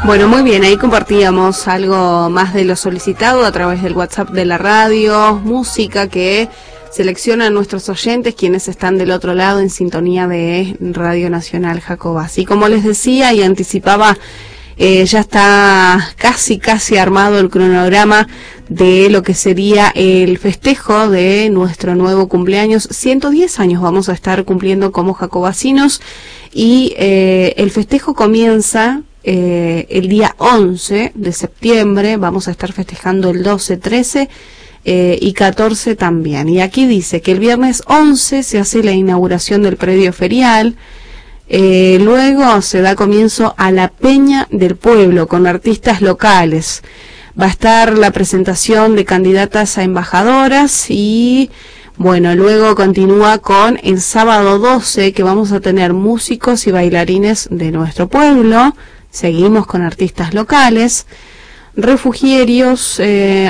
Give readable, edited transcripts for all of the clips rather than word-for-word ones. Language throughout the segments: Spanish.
Bueno, muy bien, ahí compartíamos algo más de lo solicitado a través del WhatsApp de la radio, música que seleccionan nuestros oyentes, quienes están del otro lado en sintonía de Radio Nacional Jacobasi. Y como les decía y anticipaba, ya está casi armado el cronograma de lo que sería el festejo de nuestro nuevo cumpleaños. 110 años vamos a estar cumpliendo como jacobasinos y el festejo comienza el día 11 de septiembre, vamos a estar festejando el 12, 13 y 14 también. Y aquí dice que el viernes 11 se hace la inauguración del predio ferial. Luego se da comienzo a la Peña del Pueblo con artistas locales. Va a estar la presentación de candidatas a embajadoras y bueno, luego continúa con el sábado 12 que vamos a tener músicos y bailarines de nuestro pueblo. Seguimos con artistas locales. Refugieros,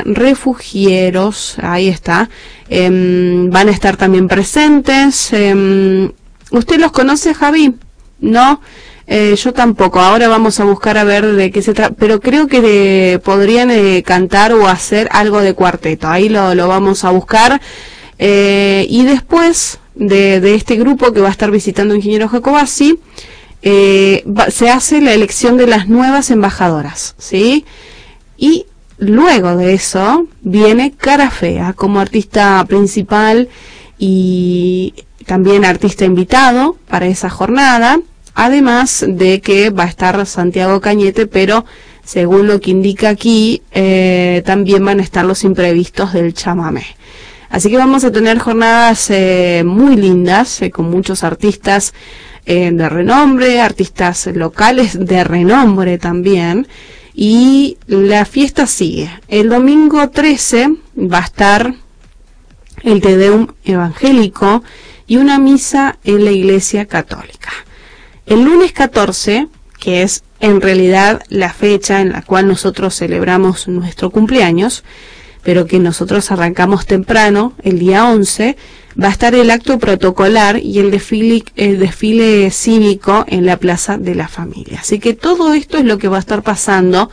ahí está, van a estar también presentes. ¿Usted los conoce, Javi? No, yo tampoco. Ahora vamos a buscar a ver de qué se trata, pero creo que podrían cantar o hacer algo de cuarteto. Ahí lo vamos a buscar. Y después de este grupo que va a estar visitando Ingeniero Jacobasi, se hace la elección de las nuevas embajadoras, ¿sí? Y luego de eso viene Cara Fea como artista principal y también artista invitado para esa jornada, además de que va a estar Santiago Cañete, pero según lo que indica aquí, también van a estar los imprevistos del chamamé. Así que vamos a tener jornadas muy lindas, con muchos artistas de renombre, artistas locales de renombre también, y la fiesta sigue. El domingo 13 va a estar el Te Deum evangélico y una misa en la Iglesia Católica. El lunes 14, que es en realidad la fecha en la cual nosotros celebramos nuestro cumpleaños, pero que nosotros arrancamos temprano, el día 11, va a estar el acto protocolar y el desfile cívico en la Plaza de la Familia. Así que todo esto es lo que va a estar pasando,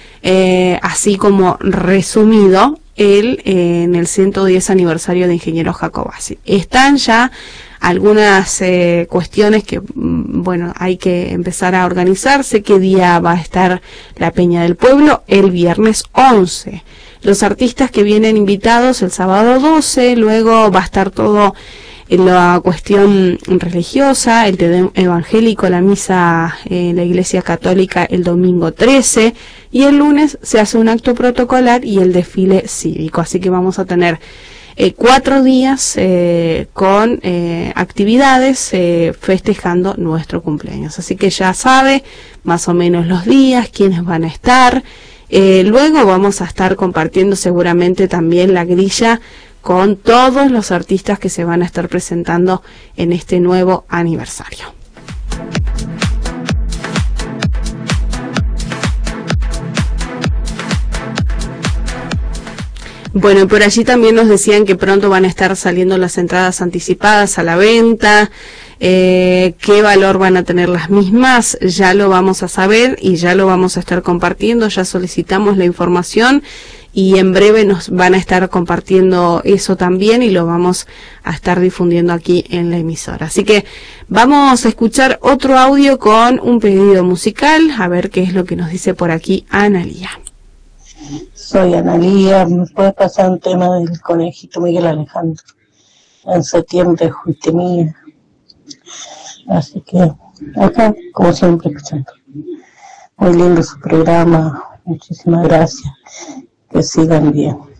así como resumido, en el 110 aniversario de Ingeniero Jacobasi. Están ya algunas cuestiones que, bueno, hay que empezar a organizarse. ¿Qué día va a estar la Peña del Pueblo? El viernes 11. Los artistas que vienen invitados el sábado 12, luego va a estar todo en la cuestión religiosa, el Te Deum evangélico, la misa en la Iglesia Católica el domingo 13, y el lunes se hace un acto protocolar y el desfile cívico. Así que vamos a tener 4 días con actividades festejando nuestro cumpleaños. Así que ya sabe más o menos los días, quiénes van a estar. Luego vamos a estar compartiendo seguramente también la grilla con todos los artistas que se van a estar presentando en este nuevo aniversario. Bueno, y por allí también nos decían que pronto van a estar saliendo las entradas anticipadas a la venta. ¿Qué valor van a tener las mismas? Ya lo vamos a saber y ya lo vamos a estar compartiendo. Ya solicitamos la información y en breve nos van a estar compartiendo eso también y lo vamos a estar difundiendo aquí en la emisora. Así que vamos a escuchar otro audio con un pedido musical, a ver qué es lo que nos dice por aquí Analía. Soy Analía, ¿me puedes pasar un tema del conejito Miguel Alejandro? En septiembre, fuiste mía. Así que acá, como siempre, escuchando. Muy lindo su programa, muchísimas gracias. Que sigan bien.